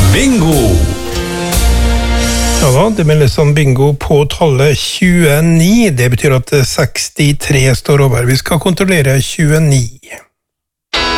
Bingo! Ja da, det meldes om bingo på tallet 29. Det betyr at 63 står over. Vi skal kontrollere 29.